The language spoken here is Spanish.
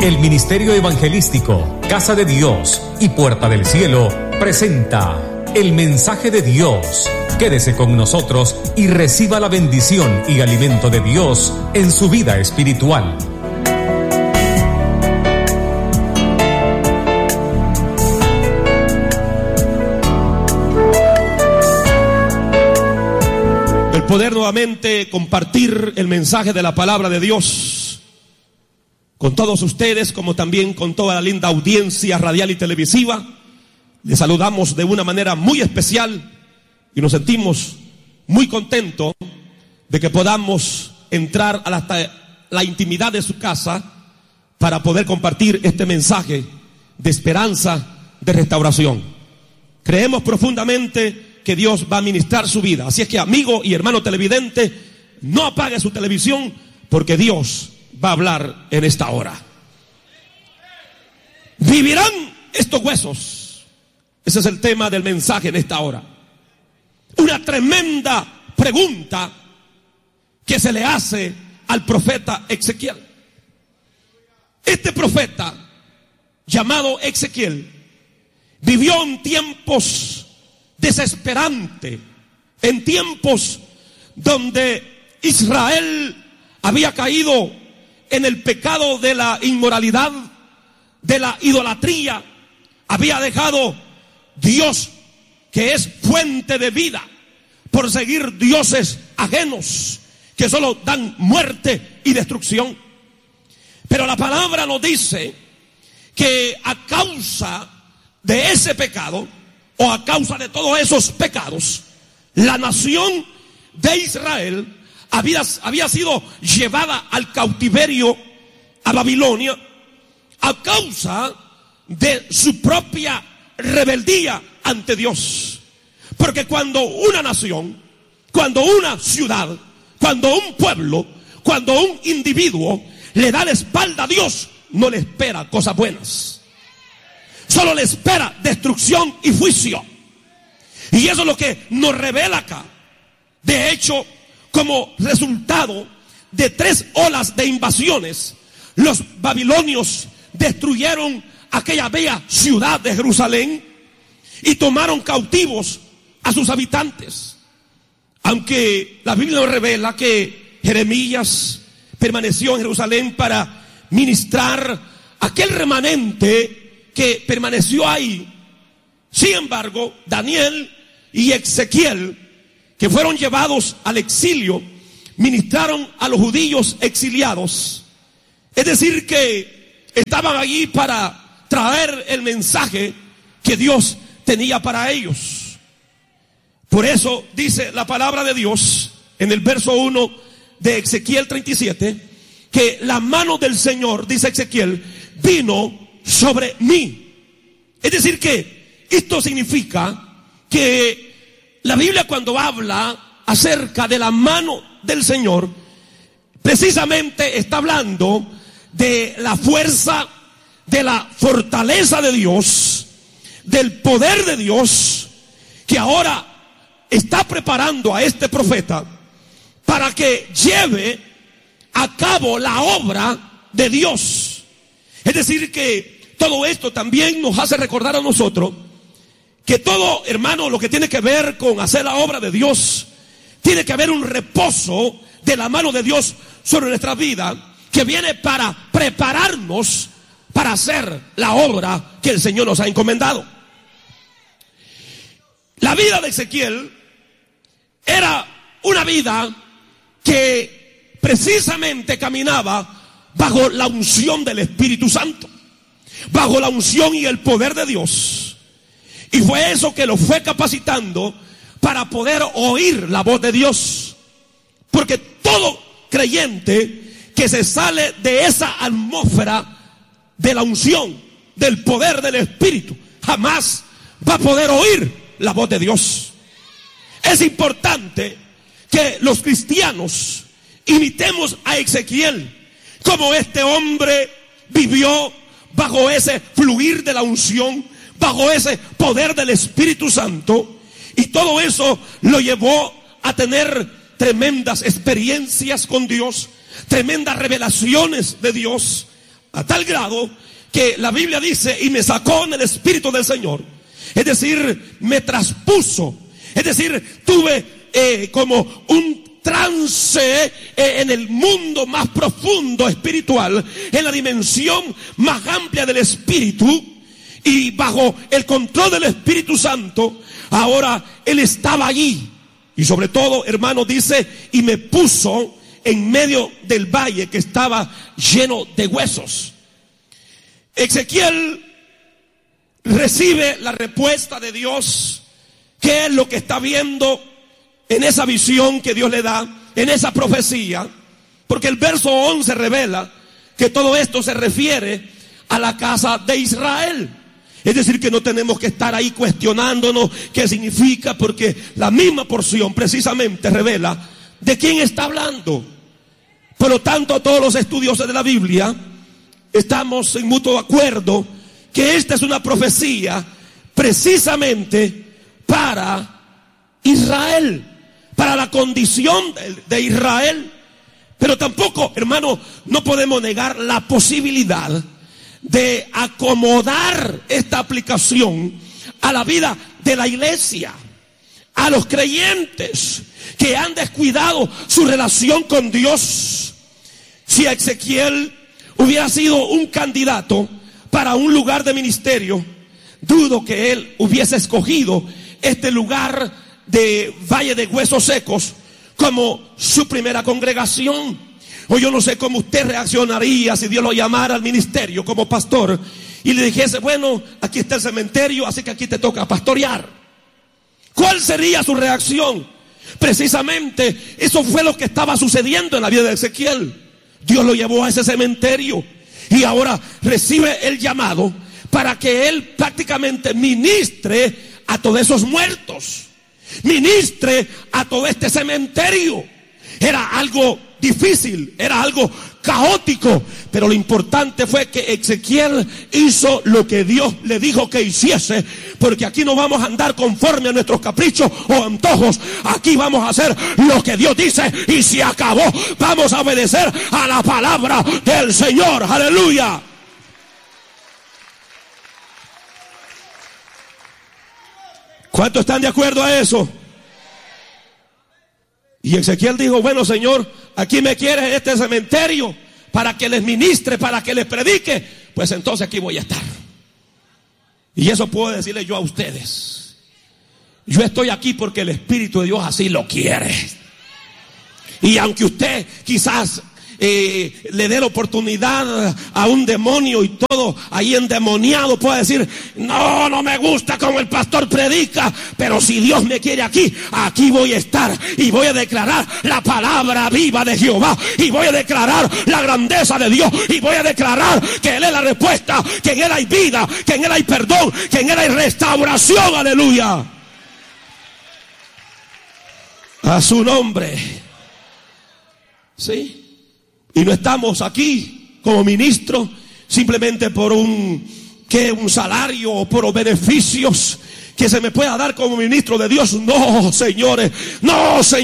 El Ministerio Evangelístico Casa de Dios y Puerta del Cielo presenta el mensaje de Dios. Quédese con nosotros y reciba la bendición y alimento de Dios en su vida espiritual. El poder nuevamente compartir el mensaje de la palabra de Dios con todos ustedes, como también con toda la linda audiencia radial y televisiva. Les saludamos de una manera muy especial y nos sentimos muy contentos de que podamos entrar a la intimidad de su casa para poder compartir este mensaje de esperanza, de restauración. Creemos profundamente que Dios va a ministrar su vida. Así es que, amigo y hermano televidente, no apague su televisión, porque Dios va a hablar en esta hora. ¿Vivirán estos huesos? Ese es el tema del mensaje en esta hora. Una tremenda pregunta que se le hace al profeta Ezequiel. Este profeta, llamado Ezequiel, vivió en tiempos desesperantes, en tiempos donde Israel había caído en el pecado de la inmoralidad, de la idolatría. Había dejado Dios, que es fuente de vida, por seguir dioses ajenos que solo dan muerte y destrucción. Pero la palabra nos dice que a causa de ese pecado, o a causa de todos esos pecados, la nación de Israel había sido llevada al cautiverio a Babilonia a causa de su propia rebeldía ante Dios. Porque cuando una nación, cuando una ciudad, cuando un pueblo, cuando un individuo le da la espalda a Dios, no le espera cosas buenas. Solo le espera destrucción y juicio. Y eso es lo que nos revela acá. De hecho, como resultado de 3 olas de invasiones, los babilonios destruyeron aquella bella ciudad de Jerusalén y tomaron cautivos a sus habitantes. Aunque la Biblia nos revela que Jeremías permaneció en Jerusalén para ministrar aquel remanente que permaneció ahí. Sin embargo, Daniel y Ezequiel, que fueron llevados al exilio, ministraron a los judíos exiliados. Es decir, que estaban allí para traer el mensaje que Dios tenía para ellos. Por eso dice la palabra de Dios en el verso 1 de Ezequiel 37, que la mano del Señor, dice Ezequiel, vino sobre mí. Es decir, que esto significa que la Biblia, cuando habla acerca de la mano del Señor, precisamente está hablando de la fuerza, de la fortaleza de Dios, del poder de Dios, que ahora está preparando a este profeta para que lleve a cabo la obra de Dios. Es decir, que todo esto también nos hace recordar a nosotros que todo, hermano, lo que tiene que ver con hacer la obra de Dios, tiene que haber un reposo de la mano de Dios sobre nuestra vida, que viene para prepararnos para hacer la obra que el Señor nos ha encomendado. La vida de Ezequiel era una vida que precisamente caminaba bajo la unción del Espíritu Santo, bajo la unción y el poder de Dios. Y fue eso que lo fue capacitando para poder oír la voz de Dios. Porque todo creyente que se sale de esa atmósfera de la unción, del poder del Espíritu, jamás va a poder oír la voz de Dios. Es importante que los cristianos imitemos a Ezequiel, como este hombre vivió bajo ese fluir de la unción, bajo ese poder del Espíritu Santo, y todo eso lo llevó a tener tremendas experiencias con Dios, tremendas revelaciones de Dios, a tal grado que la Biblia dice, y me sacó en el Espíritu del Señor. Es decir, me traspuso. Es decir, tuve como un trance en el mundo más profundo espiritual, en la dimensión más amplia del Espíritu, y bajo el control del Espíritu Santo. Ahora Él estaba allí, y sobre todo, hermano, dice, y me puso en medio del valle que estaba lleno de huesos. Ezequiel recibe la respuesta de Dios. ¿Qué es lo que está viendo en esa visión que Dios le da, en esa profecía? Porque el verso 11 revela que todo esto se refiere a la casa de Israel. Es decir, que no tenemos que estar ahí cuestionándonos qué significa, porque la misma porción precisamente revela de quién está hablando. Por lo tanto, todos los estudiosos de la Biblia estamos en mutuo acuerdo que esta es una profecía precisamente para Israel, para la condición de Israel. Pero tampoco, hermano, no podemos negar la posibilidad de acomodar esta aplicación a la vida de la iglesia, a los creyentes que han descuidado su relación con Dios. Si Ezequiel hubiera sido un candidato para un lugar de ministerio, dudo que él hubiese escogido este lugar de Valle de Huesos Secos como su primera congregación. O yo no sé cómo usted reaccionaría si Dios lo llamara al ministerio como pastor y le dijese, bueno, aquí está el cementerio, así que aquí te toca pastorear. ¿Cuál sería su reacción? Precisamente eso fue lo que estaba sucediendo en la vida de Ezequiel. Dios lo llevó a ese cementerio y ahora recibe el llamado para que él prácticamente ministre a todos esos muertos, ministre a todo este cementerio. Era algo difícil, era algo caótico, pero lo importante fue que Ezequiel hizo lo que Dios le dijo que hiciese, porque aquí no vamos a andar conforme a nuestros caprichos o antojos. Aquí vamos a hacer lo que Dios dice y se acabó. Vamos a obedecer a la palabra del Señor. Aleluya. ¿Cuántos están de acuerdo a eso? Y Ezequiel dijo, bueno, Señor, aquí me quieres en este cementerio para que les ministre, para que les predique, pues entonces aquí voy a estar. Y eso puedo decirle yo a ustedes. Yo estoy aquí porque el Espíritu de Dios así lo quiere. Y aunque usted quizás le dé la oportunidad a un demonio y todo ahí endemoniado pueda decir, no me gusta como el pastor predica, pero si Dios me quiere aquí, aquí voy a estar y voy a declarar la palabra viva de Jehová y voy a declarar la grandeza de Dios y voy a declarar que Él es la respuesta, que en Él hay vida, que en Él hay perdón, que en Él hay restauración. Aleluya. A su nombre. ¿Sí? Y no estamos aquí como ministros simplemente por un salario o por beneficios que se me pueda dar como ministro de Dios. No, señores, no, señores.